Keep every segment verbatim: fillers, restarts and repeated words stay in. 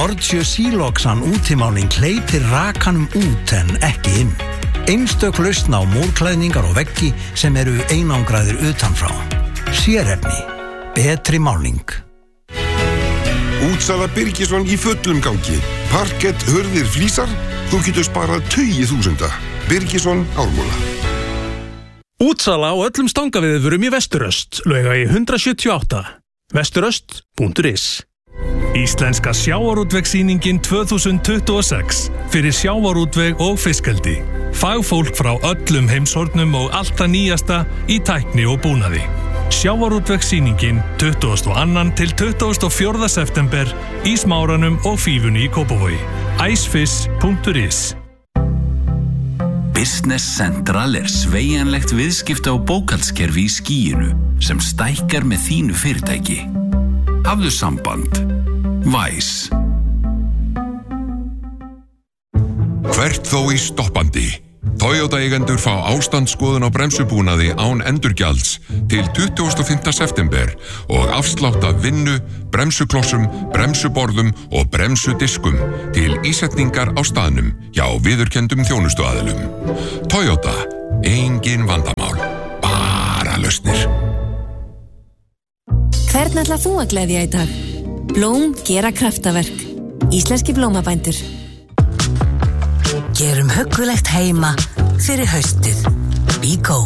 Ordsjö Siloxan útimáling hleypir rakanum út en ekki inn. Einstök lausn á múrklæðningar og veggi sem eru einangraðir utanfrá. Sérefni. Betri máling. Útsala Birgisson í fullum gangi. Parkett, hurðir, flísar. Þú getur sparað tugi þúsunda. Birgisson Ármúla. Útsala á öllum stangaviðvörum í Vesturöst. Laugavegi hundrað sjötíu og átta. vesturöst punktur is. Íslenska sjávarútvegssýningin tvö þúsund tuttugu og sex fyrir sjávarútveg og fiskeldi. Fagfólk frá öllum heimshornum og allt það nýjasta í tækni og búnaði. Sjávarútvegssýningin tuttugasta og annan til tuttugasta og fjórða september í Smáranum og Fífunni í Kópavogi. icefish punktur is. Business Central er sveigjanlegt viðskipta og bókhaldskerfi í skýinu sem stækkar með þínu fyrirtæki. Hafðu samband. Væs. Hvert þó í stoppandi. Toyota eigendur fá ástandsskoðun á bremsubúnaði án endurgjalds til tuttugasta og fimmta september og afslátt af vinnu, bremsuklossum, bremsuborðum og bremsudiskum til ísetningar á staðnum hjá viðurkenndum þjónustuaðilum. Toyota, engin vandamál, bara lausnir. Hvern ætlar þú að gleðja í dag? Blóm gera kraftaverk. Íslenski blómabændur. Gerum huggulegt heima fyrir haustið. Bíkó.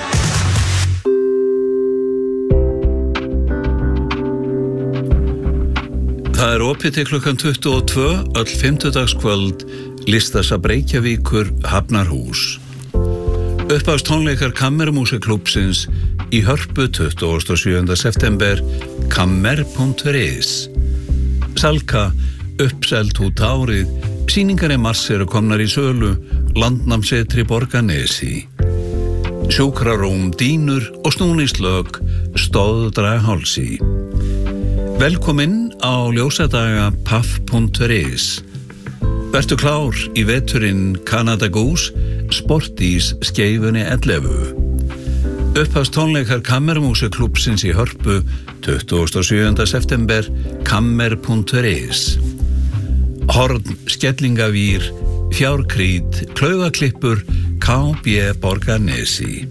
Það er opið til klukkan tuttugu og tvö öll fimmtudagskvöld Listasafn Reykjavíkur Hafnarhús. Uppáhalds tónleikar Kammermúsikkklúbbsins í Hörpu tuttugasta og sjöunda september kammer punktur is. Salka, uppselt út árið. Sýningar í mars eru komnar í sölu, Landnámsetri Borgarnesi. Sjúkrarúm, dýnur og snúningslög, stóðdra hálsi. Velkomin á ljósadaga paff punktur is. Vertu klár í veturinn Canada Goose, Sportís skeifunni ellefu. Upphafst tónleikar Kammermúsikkklúbbsins í Hörpu tuttugasta og sjöunda september, kammer punktur is. Horn, Skellingavír, Fjárkrít, Klaugaklippur, K B Borgarnesi.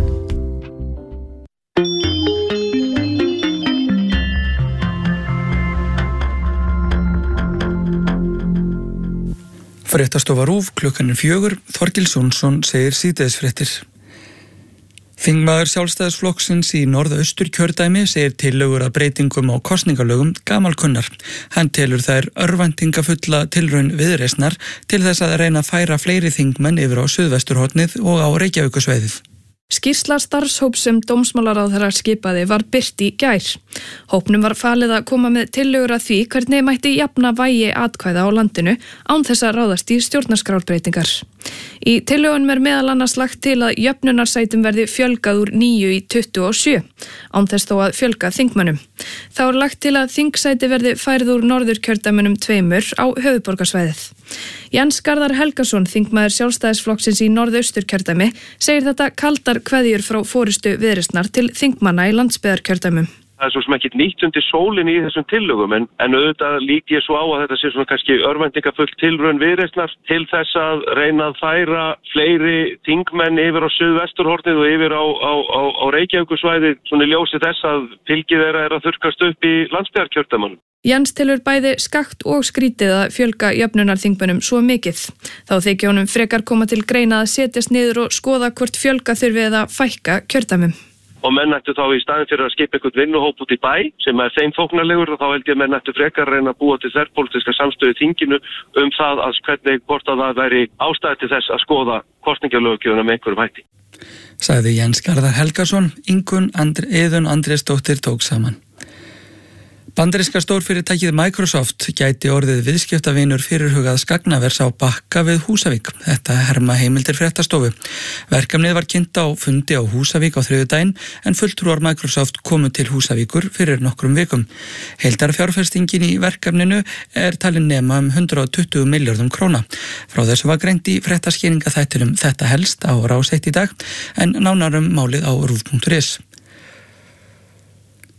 Fréttastofa RÚV klukkan er fjögur, Þorgils Jónsson segir síðdegisfréttir. Þingmaður Sjálfstæðisflokksins í Norðausturkjördæmi segir tillögur að breytingum á kosningalögum gamalkunnar. Hann telur þær örvæntingafulla tilraun Viðreisnar til þess að reyna að færa fleiri þingmenn yfir á Suðvesturhornið og á Reykjavíkursvæðið. Skýrsla starfshóps sem dómsmálaráðherra skipaði var birt í gær. Hópnum var falið að koma með tillögur að því hvernig mætti jafna vægi atkvæða á landinu án þess að ráðast í stjórnarskrárbreytingar. Í tillögunum er meðal annars lagt til að jöfnunarsætum verði fjölgað úr níu í tuttugu og sjö, án þess þó að fjölga þingmönnum. Þá er lagt til að þingsæti verði færð úr norðurkjördæmunum tveimur á höfuðborgarsvæðið. Jens Garðar Helgason, þingmaður Sjálfstæðisflokksins í Norðausturkjördæmi, segir þetta kaldar kveðjur frá forystu Viðreisnar til þingmanna í landsbyggðarkjördæmum. Það er svo sem ekkert nýtt undir sólinni í þessum tillögum en, en auðvitað lík ég svo á að þetta sé svona kannski örvæntingafull tilraun Viðreisnar til þess að reyna að færa fleiri þingmenn yfir á Suðvesturhornið og yfir á, á, á, á Reykjavíkursvæðið svona í ljósi þess að fylgi þeirra er að þurrkast upp í landsbyggðarkjördæmunum. Jens telur bæði skakt og skrítið að fjölga jöfnunarþingmönnum svo mikið. Þá þykja honum frekar koma til greina að setjast niður og skoða hvort fjölga þurfi eða fækka kjördæmum. Og menn ættu þá í staðin fyrir að skipa einhvern vinnuhóp út í bæ sem er þeim þóknarlegur og þá held ég menn ættu frekar að reyna að búa til þverpólitíska samstöðu í þinginu um það að hvernig hvort að það væri ástæði til þess að skoða kosningalöggjöfuna með einhverjum hætti. Sagði Jens Garðar Helgason, Ingunn Andri, Iðunn Andrésdóttir tók saman. Bandaríska stórfyrirtækið Microsoft gæti orðið viðskiptavinur fyrirhugaðs gagnavers á Bakka við Húsavík. Þetta herma heimildir fréttastofu. Verkefnið var kynnt á fundi á Húsavík á þriðjudaginn en fulltrúar Microsoft komu til Húsavíkur fyrir nokkrum vikum. Heildarfjárfestingin í verkefninu er talin nema um hundrað og tuttugu milljörðum króna. Frá þessu var greint í fréttaskýringaþættinum Þetta helst á Rás eitt í dag en nánar um málið á rúv punktur is.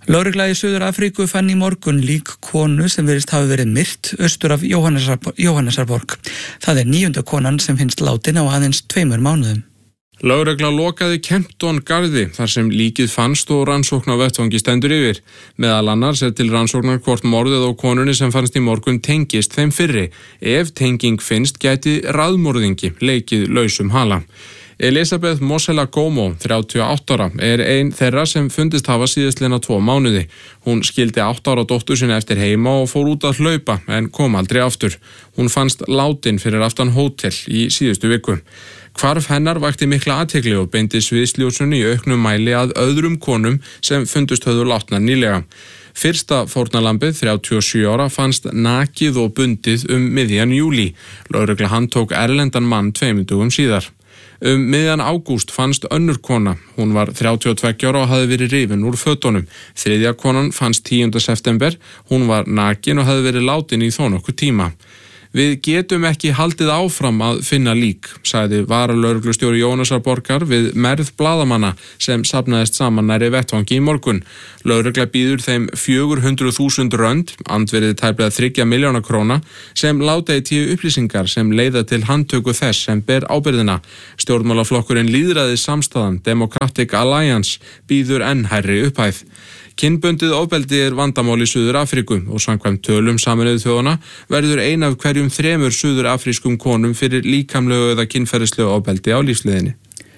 Lögregla í Suður Afríku fann í morgun lík konu sem virðist hafi verið myrt austur af Jóhannesarborg. Jóhannesarborg. Það er níunda konan sem finnst látin á aðeins tveimur mánuðum. Lögregla lokaði Kempton garði þar sem líkið fannst og rannsókn á vettvangi stendur yfir. Meðal annars er til rannsóknar hvort morðið á konunni sem fannst í morgun tengist þeim fyrri. Ef tenging finnst gæti raðmorðingi leikið lausum hala. Elisabeth Mosela Gomo, þrjátíu og átta ára, er ein þeirra sem fundist hafa síðastliðna tvo mánuði. Hún skildi átta ára dóttur sinni eftir heima og fór út að hlaupa en kom aldrei aftur. Hún fannst látin fyrir aftan hótel í síðustu viku. Hvarf hennar vakti mikla athygli og beindi sviðsljósunni í auknum mæli að öðrum konum sem fundust höfðu látnar nýlega. Fyrsta fórnarlambið, þrjátíu og sjö ára, fannst nakið og bundið um miðjan júlí. Lögregla handtók erlendan mann tveimur dögum síðar. Um miðjan ágúst fannst önnur kona. Hún var þrjátíu og tveggja ára og hafði verið rifin úr fötunum. Þriðja konan fannst tíunda september. Hún var nakin og hafði verið látin í þó nokkuð tíma. Við getum ekki haldið áfram að finna lík, sagði varalögreglustjóri Jóhannesarborgar við merð blaðamanna sem safnaðist saman nærri vettvangi í morgun. Lögregla býður þeim fjögur hundruð þúsund rönd, andverið tæplega þriggja milljóna króna, sem láta í tíu upplýsingar sem leiða til handtöku þess sem ber ábyrðina. Stjórnmálaflokkurinn Lýðræðis samstæðan Democratic Alliance býður enn hærri upphæð. Kynbundið ofbeldi er vandamál í Suður Afríku og samkvæmt tölum Sameinuðu þjóðanna verður ein af hverjum þremur suður afrískum konum fyrir líkamlegu eða kynferðislegu ofbeldi á lífsleiðinni.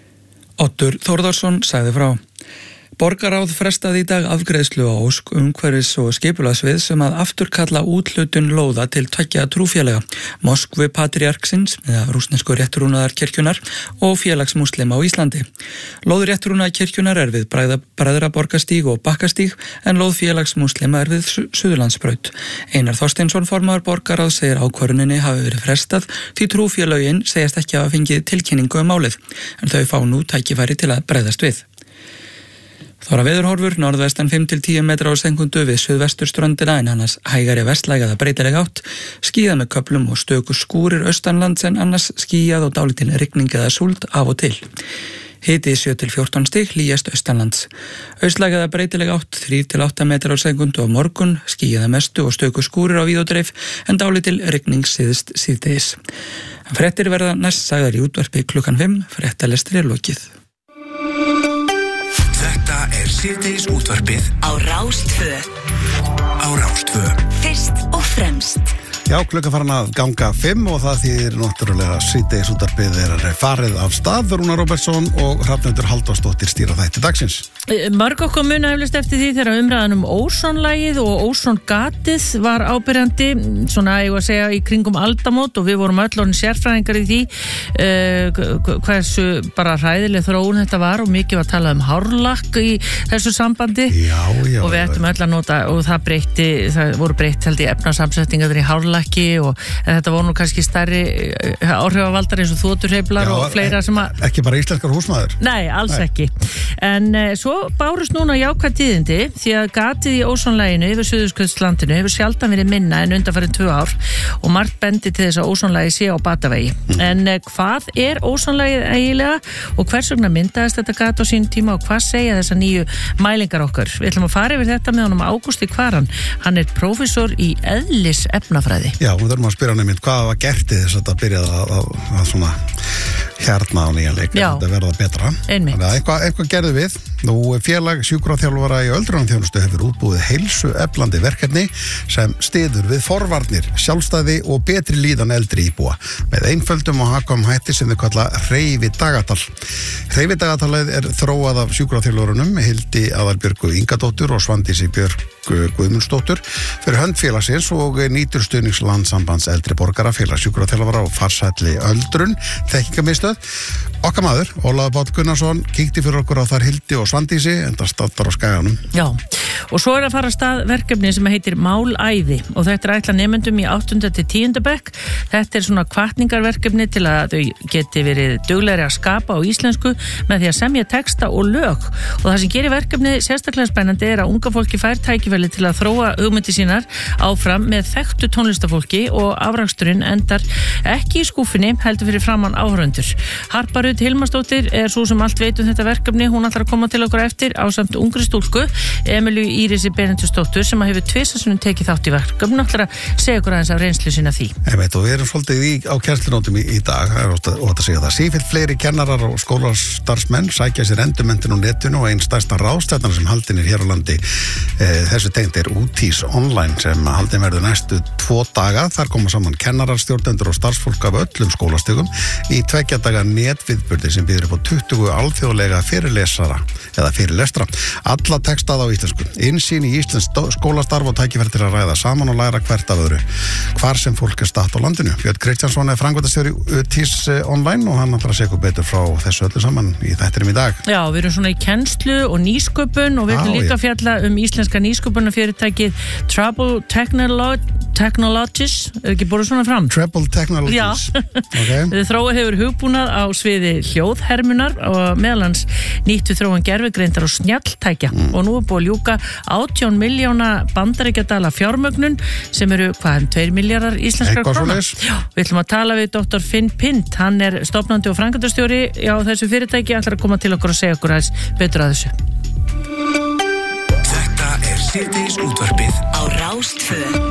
Oddur Þórðarsson sagði frá. Borgarráð frestaði í dag afgreiðslu á ósk umhverfis- og skipulagsvið sem að afturkalla úthlutun lóða til tveggja trúfélaga, Moskvu Patriarksins með rússnesku réttrúnaðar kirkjunar og félagsmúslima á Íslandi. Lóð réttrúnaðar kirkjunar er við Bræðraborgastíg og Bakkastíg en lóð félagsmúslima er við Suðurlandsbraut. Einar Þorsteinsson formaður borgarráð segir ákvörðuninni hafi verið frestað því trúfélögin segjast ekki hafa fengið tilkynningu um málið en þau fá nú tækifæri til að bregðast við. Þóra veðurhorfur, norðvestan fimm til tíu metra á sekundu við suðvesturströndina en annars hægari vestlæg eða breytileg átt, skýjað með köflum og stöku skúrir austanlands en annars skýjað og dálítil rigning eða súld af og til. Hiti sjö til fjórtán stig, hlýjast austanlands. Austlæg eða breytileg átt, þrír til átta metra á sekundu á morgun, skýjað að mestu og stöku skúrir á víð og dreif en dálítil rigning síðst síðdegis. Fréttir verða næst sagðar í útvarpi klukkan fimm, fréttalestri er lokið. Þetta er síðdegis útvarpið á Rás tvö. Á Rás tvö. Fyrst og fremst. Já, klukkan farin að ganga fimm og það þýðir náttúrulega síðdegis útvarpið er farið af stað. Rúnar Róbertsson og Hrafnhildur Halldórsdóttir stýra þætti dagsins. Mörg okkur muna eflaust eftir því þegar umræðan um ósonlagið og ósongatið var ábyrjandi, svona ég var að segja í kringum aldamót og við vorum öll orðin sérfræðingar í því uh, hversu bara hræðileg þróun þetta var og mikið var að tala um hárlakk í þessu sambandi já, já, og við ættum öll að nota og það breytti, það voru breytt held í efnasamsetningar í hárlakki og þetta voru nú kannski stærri áhrifavaldar eins og þoturhreyflar og fleira sem að ekki bara íslenskar húsmaður. Nei, alls Nei. ekki. En uh, svo bárust núna jákvæð tíðindi því að gatið í ósonlaginu yfir Suðurskautslandinu hefur sjaldan verið minna en undanfarin tvö ár og margt bendi til þess að ósonlagið sé á batavegi. Mm. En uh, hvað er ósonlagið eiginlega og hvers vegna myndaðist þetta gat á sín tíma og hvað segja þessa nýju mælingar okkar? Við ætlum að fara yfir þetta með honum Ágústi Kvaran. Hann er prófessor í eðlisefnafræði. Já, við þurfum að spyrja hann einmitt hvað var gert í þess að þetta byrjaði að, að, að svona hérna á nýja leik þetta verða betra. Einmitt. Þannig að eitthvað, eitthvað gerðu við. Nú félag sjúkraþjálfara í öldrunarþjónustu hefur útbúið heilsu eflandi verkefni sem styður við forvarnir, sjálfstæði og betri líðan eldri íbúa með einföldum og hagkvæmum hætti sem þau kalla hreyfi dagatal. Hreyfi dagatalið er þróað af sjúkraþjálfarunum Hildi Aðalbjörgu Ingadóttur og Svandísi Björg Guðmundsdóttur fyrir hönd félagsins og nýtur stuðnings Landssambands eldri borgara, félags sjúkraþjálfara og farsælli öldrun, þekkingamiðstöð. Okkar maður, Ólafur Páll Gunnarsson, kíkti fyrir okkur á þar Hildi og Svandísi, enda staddar á Skaganum. Já, og svo er að fara að stað verkefni sem heitir Málæði og þetta er ætla nemendum í áttunda til tíunda bekk. Þetta er svona hvatningarverkefni til að þau geti verið duglegri að skapa á íslensku með því að semja texta og lög. Og það sem gerir verkefni sérstaklega spennandi er að unga fólki fær tækifæri til að þróa hugmyndi sínar áfram með þekktu tónlistafólki og afraksturinn endar ekki í skúfinni heldur fyrir framann áhörundur. Harpa Rut Hilmarsdóttir er svo sem allt veit um þetta verkefni. Hún ætlar að koma til okkur eftir ásamt ungri stúlku, Emilíu Írisi Benediktsdóttur sem hefur tvisvarsinnum tekið þátt í verkefni, náttúrulega segja okkur aðeins af reynslu sinna því. Ég veit, og við erum svolítið í, á kennslunótum í, í dag, það er ótt að, ótt að segja það. Sífill fleiri kennarar og skólastarfsmenn sækja sér endurmenntun á netinu og einn stærsta ráðstefnan sem haldin er hér á landi e, þessu tengt er Útís online sem haldin verður næstu tvo daga. Þar koma saman kennarar, stjórnendur og starfsfólk af öllum skólastigum í tveggja daga netviðburði sem býður upp á tuttugu alþjóðlega fyrirlesara eða fyrirlestra. Alla textað á íslensku. Innsýn í íslensk skólastarf og tækifæri til að ræða saman og læra hvert af öðru. Hvar sem fólk er statt á landinu. Björn Kristjánsson er framkvæmdastjóri Útís online og hann ætlar að segja okkur betur frá þessu öllu saman í þættinum í dag. Já, við erum svona í kennslu og nýsköpun og við erum líka að fjalla um íslenska nýsköpunarfyrirtækið Trouble Technologies, er ekki búið svona fram? Trouble Technologies. Já. Okay. Þróa hefur hugbúnað á sviði hljóðhermunar og meðalans nýttu þróun gervigreindar og snjalltækja mm. og nú er búið að ljúka átján milljóna bandaríkjadala fjármögnun sem eru hvað, tveir milljarðar íslenskar króna. Við ætlum að tala við doktor Finn Pind, hann er stofnandi og framkvæmdastjóri á þessu fyrirtæki, ætlar að koma til okkur og segja okkur aðeins betur að þessu. Þetta er síðdeis útvarpið á Rás tvö.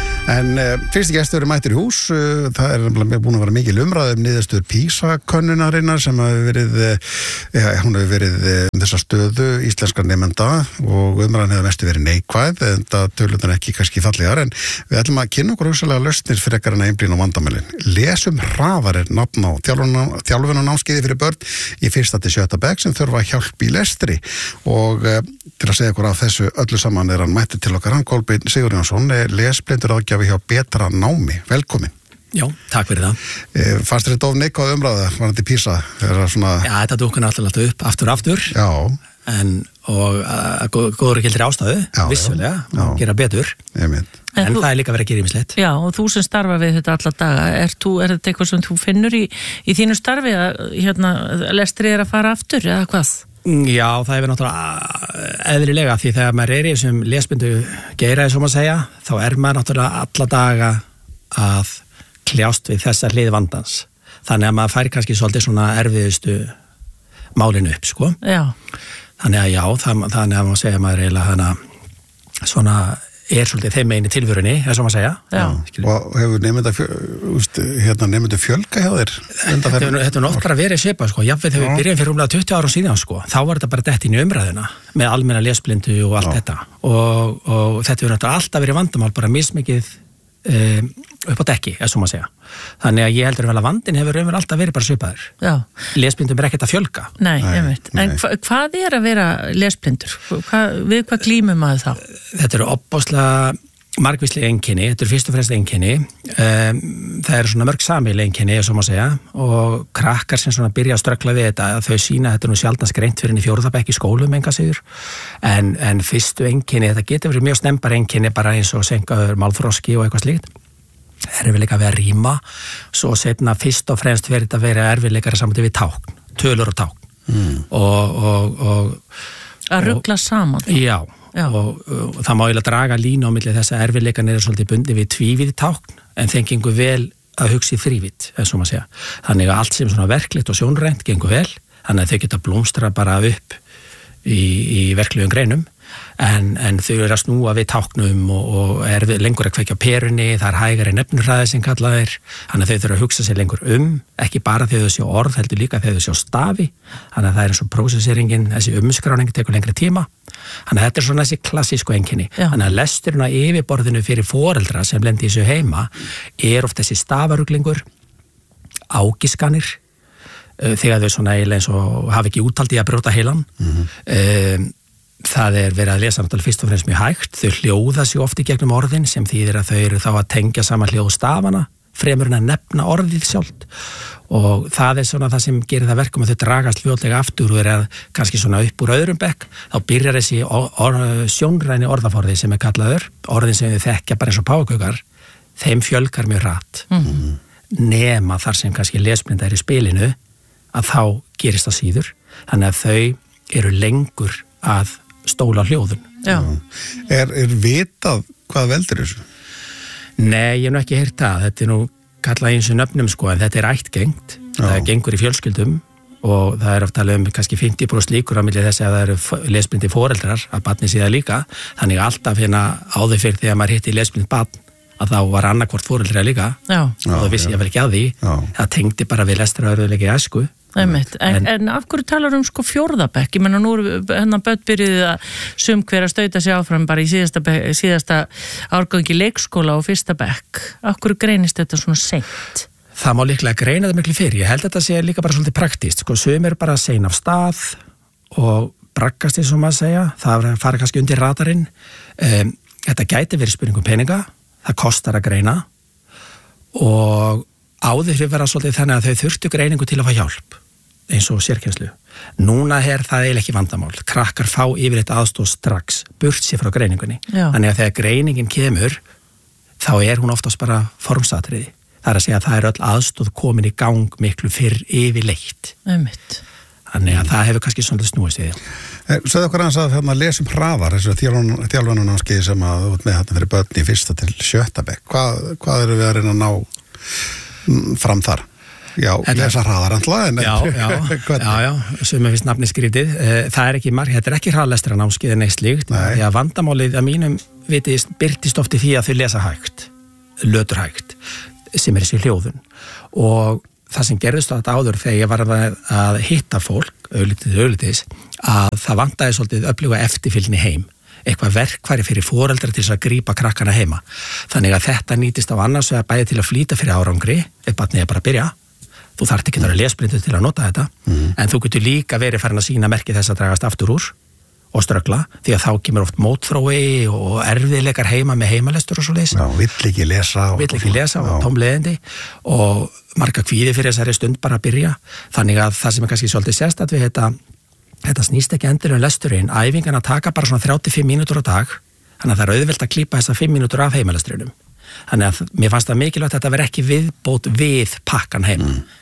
En uh, fyrsti gestur er mættur í hús, uh, það er búin að vera mikil umræð um niðurstöður PISA-könnunarinnar sem hefur verið, uh, ja, hún hefur verið uh, um þessa stöðu íslenskar nemenda og umræðan hefur mestu verið neikvæð, en það tölunar ekki kannski fallegar, en við ætlum að kynna okkur hugsalega lausnir fyrir ekkar en að einblína á vandamælin. Lesum hraðar er nafn á þjálfunanámskeiði fyrir börn í fyrsta til sjötta bekk sem þurfa hjálp í lestri og uh, til að segja okkur af þessu öllu saman er hann mættur til okkar, hann Kolbeinn Sigurjónsson, lesblindur ráðgjafi hjá Betra námi. Velkomin. Já, takk fyrir það. E, fannst þér þetta of neikvæð umræða varðandi PISA? Svona... Já, þetta dúkkan alltaf alltaf upp, aftur og aftur. Já. En, og að góður gildir ástæðu, já, vissulega, já. Og gera betur. Ég mynd. En, en þú... það er líka verið að gera ýmislegt. Já, og þú sem starfa við þetta alla daga, er, þú, er þetta eitthvað sem þú finnur í, í þínu starfi að hérna, lestri er að fara aftur, eða hvað? Já, það er náttúrulega eðlilega því þegar maður er í þessum lesblindu geiraði, svo maður segja, þá er maður náttúrulega alla daga að kljást við þessa hlið vandans. Þannig að maður fær kannski svolítið svona erfiðustu málinu upp, sko. Já. Þannig að já, það, þannig að maður segja maður eiginlega þannig að svona er svolítið þeim einu tilvörunni, er svo maður segja. Já. Og hefur nefnda hérna, nefndu fjölga hjá þér? Þetta er oft bara verið svipað, sko. Jafnveg þegar við byrjum fyrir umlega tuttugu ára síðan, sko. Þá var þetta bara dett inn í umræðuna með almenna lesblindu og allt Já. Þetta. Og, og þetta hefur náttúrulega alltaf verið vandamál, bara mismikið um, upp á dekki, er svo maður segja. Þannig að ég heldur vel að vandinn hefur umver alltaf verið bara svipaður. Já. Lesblindum er ekkert að fjölga. Nei, ég veit. En hva, hvað er að vera lesblindur? Hva, við hvað glímum maður þá? Þetta eru opbáslega margvíslega einkenni, þetta eru fyrst og fremst einkenni. Um, það eru svona mörg sameiginleg einkenni, eins og maður segja, og krakkar sem svona byrja að ströggla við þetta, þau sína þetta nú sjaldnast greint fyrir inn í fjórða bekk í skólum enga sigur. En, en fyrstu einkenni, þetta getur verið mjög snembar einkenni bara eins og senkaður málþroski og eitthvað slíkt. Erfiðleika við að rýma, svo setna fyrst og fremst verið að vera erfiðleikar saman við tákn, tölur og tákn mm. og, og, og að ruggla saman. Já, já. Og, og það má eiginlega draga línu á milli þess að erfiðleikan er svolítið bundi við tvívíð tákn, en þeim gengur vel að hugsa í þrívíð, eins og maður segja. Þannig að allt sem svona verklitt og sjónrænt gengur vel, þannig að þau geta blómstra bara upp í, í verklegum greinum. En, en þau eru að snúa við táknum og, og er lengur að kveikja á perunni, það er hægari nefnurhraði sem kallað er, þannig að þau þurfa að hugsa sér lengur um, ekki bara þegar þau sjá orð, heldur líka þegar þau sjá stafi, þannig að það er eins og prósesseringin, þessi umskráning tekur lengri tíma, þannig að þetta er svona þessi klassísku einkenni, þannig að lesturinn á yfirborðinu fyrir foreldra sem lendi í þessu heima er oft þessi stafaruglingur, ágiskanir, þegar þau svona eiginlega eins og hafa ekki úttaldi að brjóta heilan, mm-hmm. um, það er verið að lesa náttúrulega fyrst og fremst mjög hægt, þau hljóða sig oft í gegnum orðin sem þýðir að þau eru þá að tengja saman hljóðstafana fremur en að nefna orðið sjálft og það er svona það sem gerir það verkum að þau dragast fljótlega aftur og er að kannski svona upp úr öðrum bekk, þá byrjar þessi or, or, sjónræni orðaforði sem er kallaður, orðin sem þau þekkja bara eins og pákaukar, þeim fjölgar mjög rætt mm. nema þar sem kannski lesblinda er í spilinu að þá gerist það síður, þannig að þau eru lengur að stóla hljóðun. Já. Er, er vitað hvað veldur þessu? Nei, ég hef nú ekki heyrt það. Þetta er nú kallað eins og nöfnum sko, en þetta er ættgengt. Það gengur í fjölskyldum og það er oft alveg um kannski fimmtíu prósent líkur á milli þess að það eru lesblindi foreldrar að barni síðan líka, þannig alltaf hérna áður fyrir þegar maður hitti lesblind barn að þá var annarkvort foreldrar líka já. og það vissi ég vel ekki að því já. það tengdi bara við lestrarörðuleika í æsku. En, en, en af hverju talar um sko fjórðabekk? Ég menna nú hennar börn byrjuði að sum hver að stauta sig áfram bara í síðasta, bekk, síðasta árgangi leikskóla og fyrsta bekk. Af hverju greinist þetta svona seint? Það má líklega greina það miklu fyrir. Ég held að þetta sé líka bara svolítið praktíst. Sko, sum er bara sein af stað og braggast eins og maður segja. Það fara kannski undir radarinn. Um, þetta gæti verið spurningum peninga. Það kostar að greina og áður fyrir vera svolítið þannig að þau þurftu greiningu til að fá hjálp eins og sérkennslu. Núna er það eiginlega ekki vandamál. Krakkar fá yfirleitt aðstoð strax, burt sér frá greiningunni. Já. Þannig að þegar greiningin kemur, þá er hún oftast bara formsatriði. Það er að segja að það er öll aðstoð komin í gang miklu fyrr yfirleitt. Einmitt. Þannig að það hefur kannski svona snúist í því. Segðu okkur aðeins að hérna, lesum hraðar, þessu þjálfunanámskeið sem að þú ert með hérna fyrir börn í fyrsta til sjötta bekk. Hvað, hvað eru við að reyna að ná fram þar? Já, þetta, lesa hraðar andla en já, já, já, já, sem er fyrst nafni skriftið. Það er ekki marg, þetta er ekki hraðlestrarnámskeið en eitt slíkt, því að vandamálið að mínum vitið byrtist oft í því að þau lesa hægt, lötur hægt, sem er þessi hljóðun. Og það sem gerðist á þetta áður þegar ég var að hitta fólk, auðvitað auðvitaðis, að það vantaði svolítið öfluga eftirfylgni heim. Eitthvað verkfæri fyrir foreldra til þess að grípa krakkana heima. Þannig að þetta nýtist á annars vegar bæði til að flýta fyrir árangri, ef barnið er bara að byrja. Þú þarft ekki að vera lesblindur til að nota þetta, mm. en þú getur líka verið farin að sína merki þess að dragast aftur úr og ströggla, því að þá kemur oft mótþrói og erfiðleikar heima með heimalestur og svo leiðis. Já, vill ekki lesa. Vill ekki lesa og tómleðindi og marga kvíði fyrir þessari stund bara að byrja. Þannig að það sem er kannski svolítið sérstætt við þetta, þetta snýst ekki endur um lesturinn, æfingan að taka bara svona þrjátíu og fimm mínútur á dag, þannig að það er auðvelt að klípa þessa fimm mínútur af heimalesturinnum. Þannig að mér fannst það mikilvægt að þetta veri ekki viðbót við pakkan heima. Mm.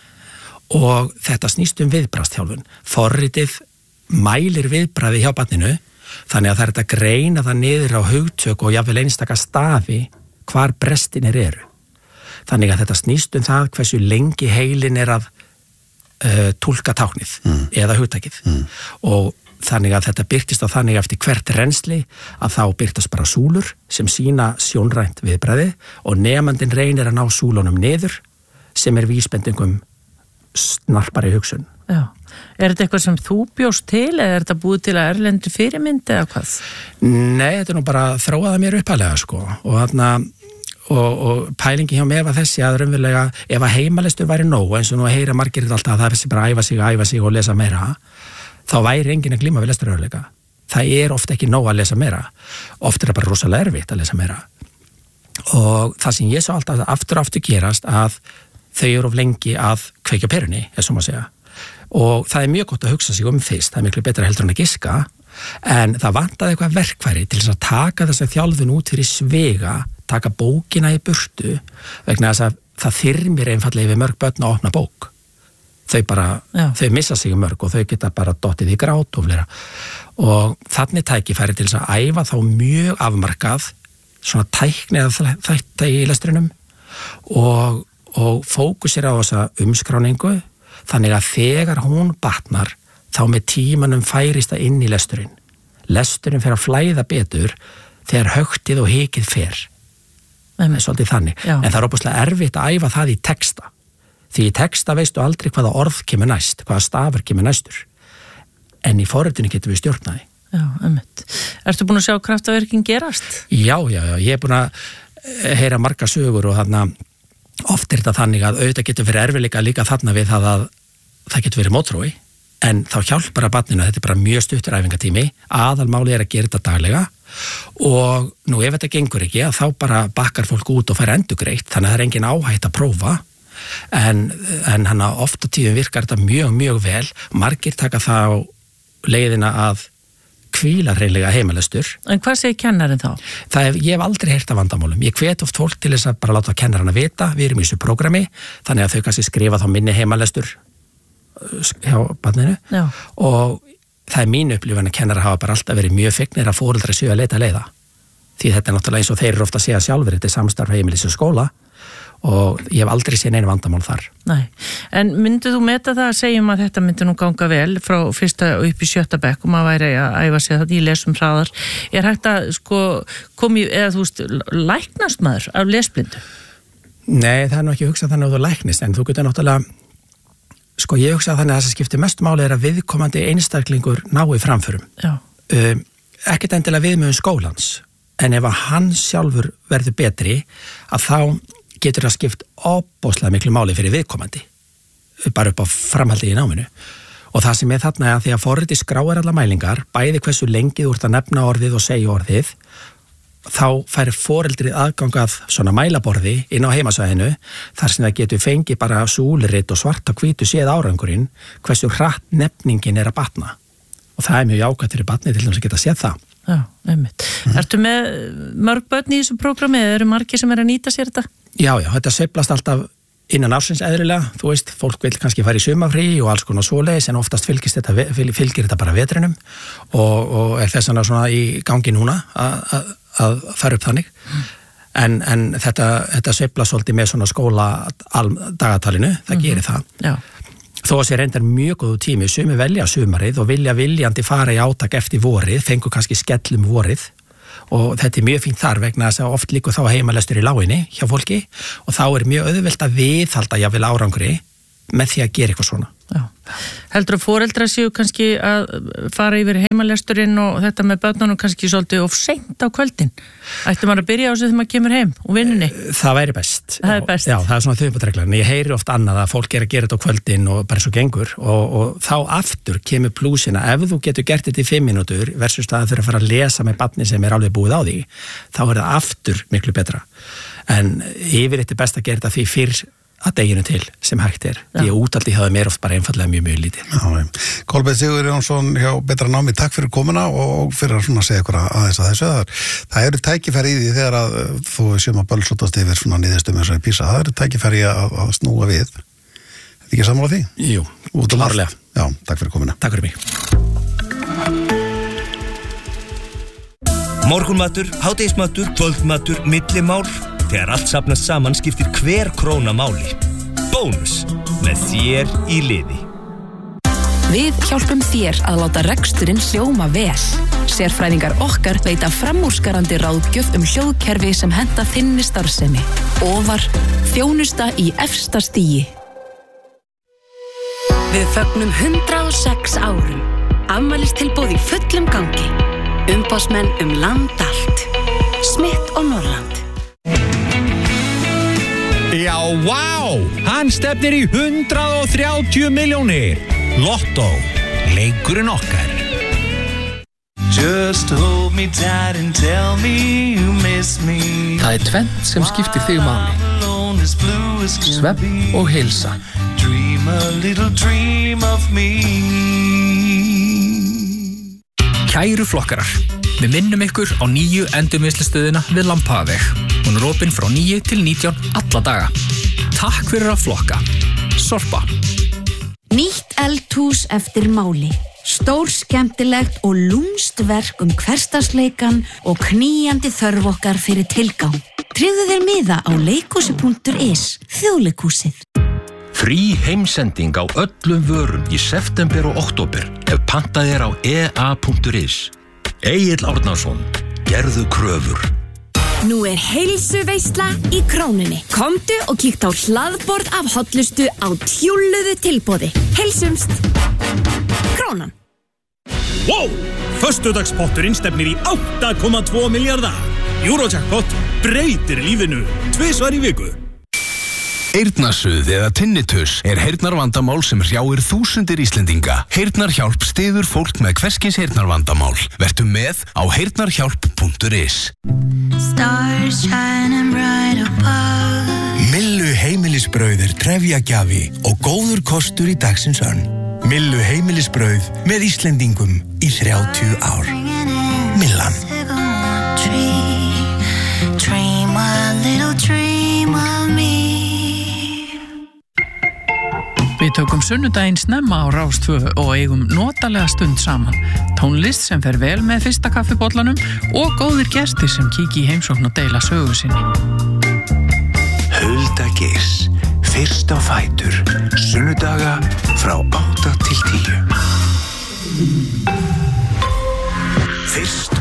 Og þetta snýst um viðbragðsþjálfun. Forritið mælir viðbragði hjá barninu, þannig að það er þetta greina það niður á hugtök og jafnvel einstaka stafi hvar brestinir eru. Þannig að þetta snýst um það hversu lengi heilin er að uh, túlka táknið mm. eða hugtakið. Mm. Og þannig að þetta byrtist á þannig eftir hvert reynsli að þá byrtast bara súlur sem sína sjónrænt viðbragði og nemandinn reynir að ná súlunum niður sem er vísbendingum snarpari hugsun. Já. Er þetta eitthvað sem þú bjóst til eða er þetta búið til að erlendu fyrirmynd eða hvað? Nei, þetta er nú bara þróaða mér uppalega sko og þarna og, og pælingi hjá mér var þessi að raunverulega ef að heimalestur væri nóg eins og nú að heyra margir alltaf að það er þessi bara að æfa sig, að æfa sig og lesa meira þá væri enginn að glíma við lesturörðuleika. Það er ofta ekki nóg að lesa meira. Oft er það bara rosalega erfitt að lesa meira. Og það sem ég sá alltaf aftur og aftur gerast að þau eru of lengi að kveikja perunni, eða svo maður segja. Og það er mjög gott að hugsa sig um fyrst, það er miklu betra heldur en að giska, en það vantaði eitthvað verkfæri til þess að taka þessa þjálfun út fyrir svega, taka bókina í burtu, vegna þess að það þyrmir einfallega yfir mörg börn að opna bók. Þau bara, Já. þau missa sig mörg og þau geta bara dottið í grát og flera. Og þannig tækifæri til þess að æfa þá mjög afmarkað, svona tækni eða þetta í lestrinum og, og fókusir á þessa umskráningu, þannig að þegar hún batnar, þá með tímanum færist það inn í lesturinn. Lesturinn fer að flæða betur þegar högtið og hikið fer. Það er svolítið þannig. Já. En það er óbúslega erfitt að æfa það í texta. Því í texta veistu aldrei hvaða orð kemur næst, hvaða stafur kemur næstur. En í forritinu getum við stjórnaði. Já, einmitt. Ertu búin að sjá kraftaverkin gerast? Já, já, já. Ég er búin að heyra marga sögur og þarna oft er þetta þannig að auðvitað getur verið erfiðleika líka þarna við það að það getur verið mótþrói, en þá hjálpar að barninu að þetta er bara mjög stuttur æfingatími, aðalmáli er að gera þetta daglega og nú ef þetta gengur ekki að þá bara bakkar fólk út og fær endurgreitt, þannig að það er engin áhætt að prófa, en, en hann að ofta tíðum virkar þetta mjög, mjög vel, margir taka þá leiðina að hvíla hreinlega heimalestur. En hvað segir kennarinn þá? Það hef, ég hef aldrei heyrt af vandamálum. Ég hvet oft fólk til þess að bara láta kennarinn að vita, við erum í þessu prógrami, þannig að þau kannski skrifa þá minni heimalestur hjá barninu. Já. Og það er mín upplifun að kennarar hafa bara alltaf verið mjög fegnir að foreldrar séu að leita leiða. Því þetta er náttúrulega eins og þeir eru ofta að segja sjálfur, þetta er samstarf heimilis og skóla og ég hef aldrei séð neina vandamál þar. Nei, en myndið þú meta það að segjum að þetta myndi nú ganga vel frá fyrsta upp í sjötta bekk og maður væri að æfa sig þetta í lesum hraðar, er hægt að sko komi, eða þú veist, læknast maður af lesblindu? Nei, það er nú ekki hugsað þannig að þú læknist, en þú getur náttúrulega, sko ég hugsa þannig að það sem skiptir mest máli er að viðkomandi einstaklingur nái framförum. Já. Um, ekkert endilega viðmjöðum skólans, en ef að hann sjálfur verður betri, að þá getur það skipt óbóðslega miklu máli fyrir viðkomandi, bara upp á framhaldi í náminu. Og það sem er þarna er að því að forriti skráir alla mælingar, bæði hversu lengi þú ert að nefna orðið og segja orðið, þá færi foreldrið aðgangað svona mælaborði inn á heimasvæðinu, þar sem það getur fengið bara súluritt og svarta hvítu séð árangurinn, hversu hratt nefningin er að batna. Og það er mjög jákvæmt fyrir batni til þess að geta séð það. Já, einmitt. Mm-hmm. Ertu með mörg börn í þessu prógrami eða eru margir sem er að nýta sér þetta? Já, já, þetta sveiflast alltaf innan ársins eðlilega, þú veist, fólk vil kannski fara í sumafrí og alls konar svoleiðis, en oftast fylgist þetta, fylgir þetta bara vetrinum og, og er þess vegna svona í gangi núna að, að fara upp þannig. Mm. En, en þetta, þetta sveiflast svolítið með svona skóla dagatalinu, það mm-hmm. gerir það. Já. Þó að sér reyndar mjög góðu tími, sumi velja sumarið og vilja viljandi fara í átak eftir vorið, fengu kannski skellum vorið og þetta er mjög fínt þar vegna þess að oft líka þá heimalestur í láginni hjá fólki og þá er mjög auðvelt að viðhalda jáfnvel árangri með því að gera eitthvað svona. Já. Heldur að foreldrar séu kannski að fara yfir heimalesturinn og þetta með börnunum kannski svolítið of seint á kvöldin? Ættu maður að byrja á þessu þegar maður kemur heim og vinnunni? Það væri best. Það er best. Já, það er svona þauðbútreglan. Ég heyri oft annað að fólk er að gera þetta á kvöldin og bara svo gengur og, og þá aftur kemur plúsina. Ef þú getur gert þetta í fimm mínútur versus það að þurfa að fara að lesa með barni sem er alveg búið á því, þá er það aftur miklu betra. En yfir þetta er best að gera þetta því fyrr að deginu til sem hægt er. Já. Því að útaldi hafa mér oft bara einfallega mjög mjög lítið. Kolbeinn Sigurður Jónsson hjá Betra námi, takk fyrir komuna og fyrir að svona segja ykkur aðeins að þessu. Það eru tækifæri í því þegar að þú séum að bölslótast yfir svona niðurstum eins og í PISA, það eru tækifæri að, að snúa við. Er ekki sammála því? Jú, klárlega. Já, takk fyrir komuna. Takk fyrir mig. Morgunmatur, hádegismatur, kvöldmatur, millimál. Þegar allt safnast saman skiptir hver króna máli. Bónus með þér í liði. Við hjálpum þér að láta reksturinn hljóma vel. Sérfræðingar okkar veita framúrskarandi ráðgjöf um hljóðkerfi sem henta þinni starfsemi. Ofar, þjónusta í efsta stigi. Við fögnum hundrað og sex árum. Afmælistilboð í fullum gangi. Umboðsmenn um land allt. Smith og Norrland. Já, vá! Hann stefnir í hundrað og þrjátíu milljónir. Lotto, leikurinn okkar. Just hold me tight and tell me you miss me. Það er tvennt sem skiptir þig máli. Svefn og heilsa. Dream a little dream of me. Kæru flokkarar, við minnum ykkur á nýju endurvinnslustöðina við Lampaveg. Hún er opin frá níu til nítján alla daga. Takk fyrir að flokka. Sorpa. Nýtt eldhús eftir máli. Stór skemmtilegt og lúmst verk um hversdagsleikan og knýjandi þörf okkar fyrir tilgang. Tryggðu þér miða á leikhúsi punktur is, Þjóðleikhúsið. Frí heimsending á öllum vörum í september og október ef pantað er á e a punktur is. Egill Árnason, gerðu kröfur. Nú er heilsuveisla í Krónunni. Komdu og kíktu á hlaðborð af hollustu á tjúlluðu tilboði. Heilsumst! Krónan. Wow! Föstudagspotturinn stefnir í átta komma tvo milljarða. Eurojackpot breytir lífinu tvisvar í viku. Eyrnasuð eða tinnitus er heyrnarvandamál sem hrjáir þúsundir Íslendinga. Heyrnarhjálp styður fólk með hverskins heyrnarvandamál. Vertu með á heyrnarhjálp punktur is. Stars shining bright above. Millu heimilisbrauð er trefjagjafi og góður kostur í dagsins önn. Millu heimilisbrauð með Íslendingum í þrjátíu ár. Millan. Dream a little dream of me. Við tökum sunnudaginn snemma á Rás tvö og eigum notalega stund saman. Tónlist sem fer vel með fyrsta kaffibollanum og góðir gestir sem kíki í heimsókn og deila sögu sinni. Hulda Hulda Geirs. Fyrst á fætur. Sunnudaga frá átta til tíu. Fyrst